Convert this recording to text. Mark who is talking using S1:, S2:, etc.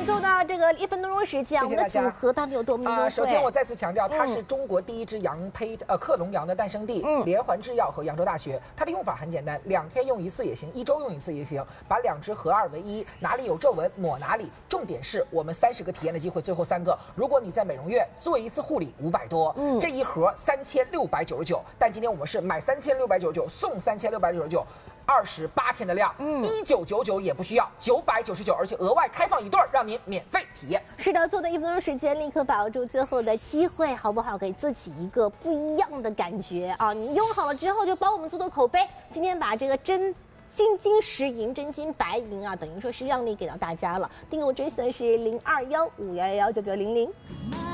S1: 最后的这个1分多钟时间，我们的组合到底有多么优惠？
S2: 首先我再次强调，它是中国第一支克隆羊的诞生地，连环制药和扬州大学。它的用法很简单，2天用1次也行，1周用1次也行，把2支合2为一，哪里有皱纹抹哪里。重点是我们30个体验的机会，最后3个。如果你在美容院做1次护理500多，这一盒3699，但今天我们是买3699送3699。28天的量，1999也不需要，999，而且额外开放1对，让您免费体验。
S1: 是的，做的1分钟时间，立刻把握住最后的机会，好不好？给自己一个不一样的感觉啊！你用好了之后，就帮我们做口碑。今天把这个金石银、真金白银啊，等于说是让利给到大家了。订购专线是0215119990。